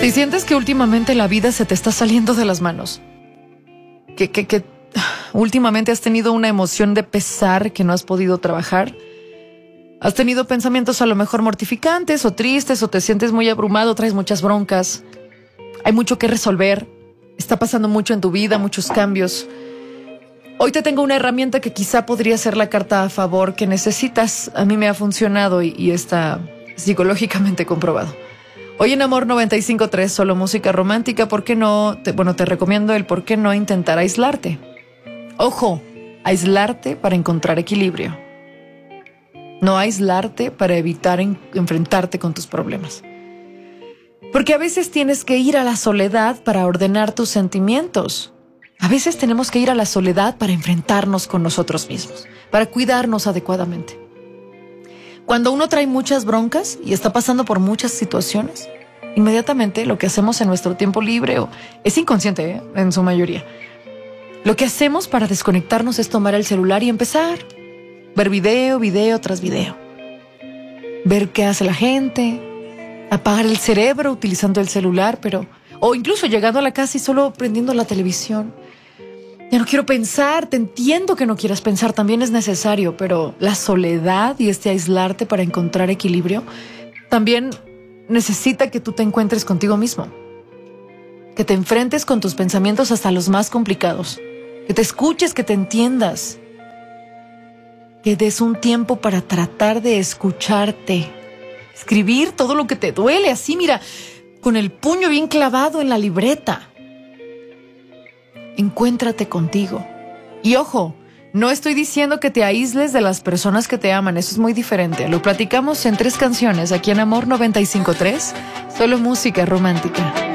Si sientes que últimamente la vida se te está saliendo de las manos, que últimamente has tenido una emoción de pesar que no has podido trabajar, has tenido pensamientos a lo mejor mortificantes o tristes, o te sientes muy abrumado, traes muchas broncas, hay mucho que resolver, está pasando mucho en tu vida, muchos cambios. Hoy te tengo una herramienta que quizá podría ser la carta a favor que necesitas. A mí me ha funcionado y está psicológicamente comprobado. Hoy en Amor 95.3, solo música romántica. ¿Por qué no? Te recomiendo el por qué no intentar aislarte. Ojo, aislarte para encontrar equilibrio. No aislarte para evitar enfrentarte con tus problemas. Porque a veces tienes que ir a la soledad para ordenar tus sentimientos. A veces tenemos que ir a la soledad para enfrentarnos con nosotros mismos, para cuidarnos adecuadamente. Cuando uno trae muchas broncas y está pasando por muchas situaciones, inmediatamente lo que hacemos en nuestro tiempo libre, es inconsciente, en su mayoría, lo que hacemos para desconectarnos es tomar el celular y empezar. Ver video tras video. Ver qué hace la gente, apagar el cerebro utilizando el celular, o incluso llegando a la casa y solo prendiendo la televisión. Ya no quiero pensar, te entiendo que no quieras pensar, también es necesario, pero la soledad y aislarte para encontrar equilibrio también necesita que tú te encuentres contigo mismo, que te enfrentes con tus pensamientos hasta los más complicados, que te escuches, que te entiendas, que des un tiempo para tratar de escucharte, escribir todo lo que te duele, así mira, con el puño bien clavado en la libreta. Encuéntrate contigo. Y ojo, no estoy diciendo que te aísles de las personas que te aman, eso es muy diferente. Lo platicamos en 3 canciones aquí en Amor 95.3, solo música romántica.